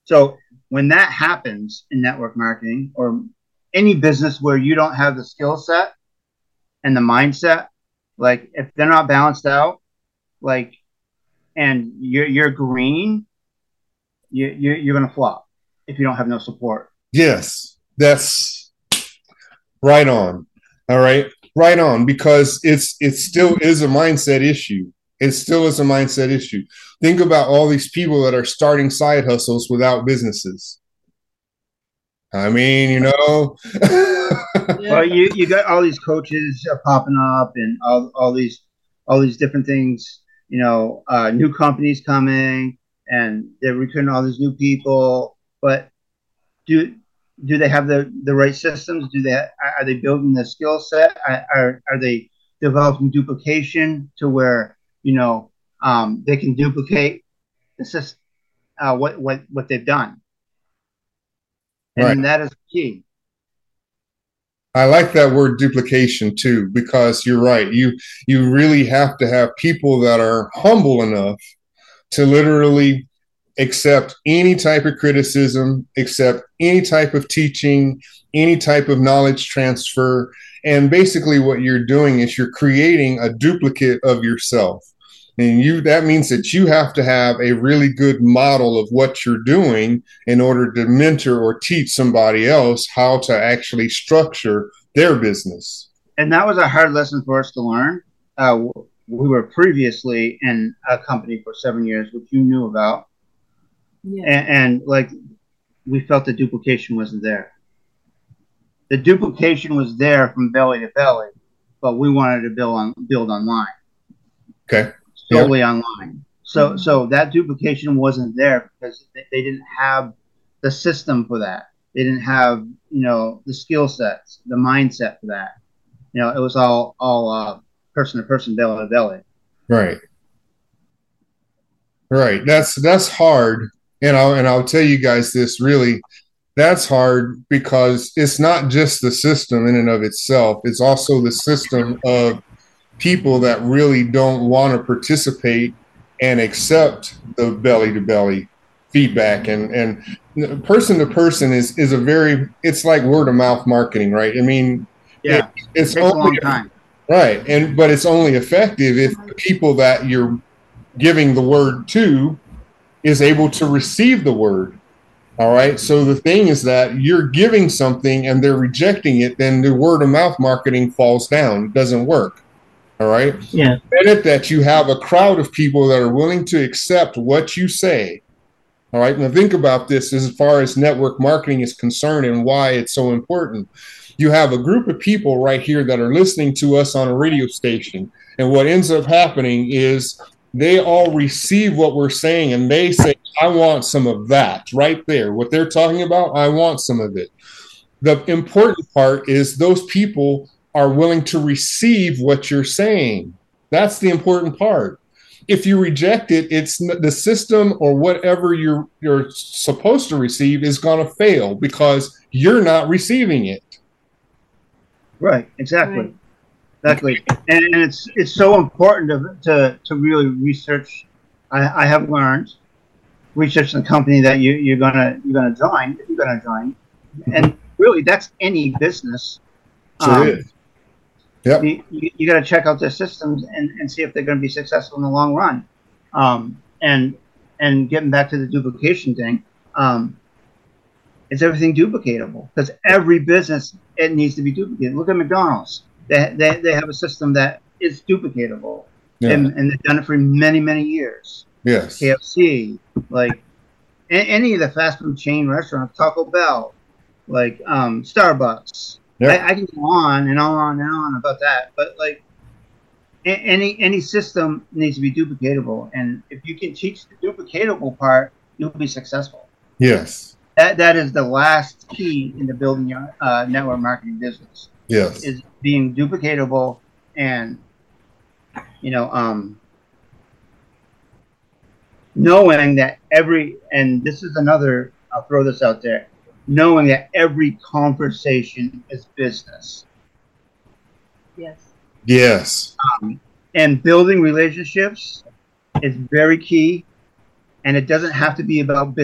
So when that happens in network marketing or any business where you don't have the skill set and the mindset, like if they're not balanced out, like and you're green, you're gonna flop if you don't have no support. Yes, that's right on. All right. Right on. Because it still is a mindset issue. It still is a mindset issue. Think about all these people that are starting side hustles without businesses. I mean, Well, you got all these coaches popping up and all these different things. New companies coming and they're recruiting all these new people. But do do they have the right systems? Are they building the skill set? Are they developing duplication to where they can duplicate the system, what they've done? right. And that is key. I like that word duplication too, because you're right. You really have to have people that are humble enough to literally accept any type of criticism, accept any type of teaching, any type of knowledge transfer. And basically, what you're doing is you're creating a duplicate of yourself. And that means that you have to have a really good model of what you're doing in order to mentor or teach somebody else how to actually structure their business. And that was a hard lesson for us to learn. We were previously in a company for 7 years, which you knew about, Yeah. and like we felt the duplication wasn't there. The duplication was there from belly to belly, but we wanted to build online, Okay. Yeah. solely online. So that duplication wasn't there because they didn't have the system for that. They didn't have the skill sets, the mindset for that. It was all person to person, belly to belly. Right. Right. That's hard. And I'll tell you guys this really, that's hard because it's not just the system in and of itself. It's also the system of people that really don't want to participate and accept the belly to belly feedback and person to person is a very, it's like word of mouth marketing, right? I mean, Yeah, it it's takes a only long time. right. But it's only effective if the people that you're giving the word to is able to receive the word. All right. So the thing is that you're giving something and they're rejecting it, then the word of mouth marketing falls down. It doesn't work. All right. Yeah. Minute that you have a crowd of people that are willing to accept what you say. All right. Now think about this as far as network marketing is concerned and why it's so important. You have a group of people right here that are listening to us on a radio station. And what ends up happening is they all receive what we're saying and they say, I want some of that right there. What they're talking about, I want some of it. The important part is those people are willing to receive what you're saying. That's the important part. If you reject it, it's the system or whatever you're supposed to receive is going to fail because you're not receiving it. Right. Exactly. Right. Exactly. And it's so important to really research. I have learned research the company that you're gonna join if you're gonna join, and really that's any business. So it is. Yep. You got to check out their systems and see if they're going to be successful in the long run. And getting back to the duplication thing, is everything duplicatable? Because every business, it needs to be duplicated. Look at McDonald's. They have a system that is duplicatable, Yeah. and they've done it for many, many years. Yes. KFC, like any of the fast food chain restaurants, Taco Bell, like Starbucks. Yep. I can go on and on and on about that, but like any system needs to be duplicatable, and if you can teach the duplicatable part, you'll be successful. Yes. That is the last key into building your network marketing business. Yes. Is being duplicatable, and knowing that and this is another, I'll throw this out there, knowing that every conversation is business. Yes. Yes. And building relationships is very key, and it doesn't have to be about business.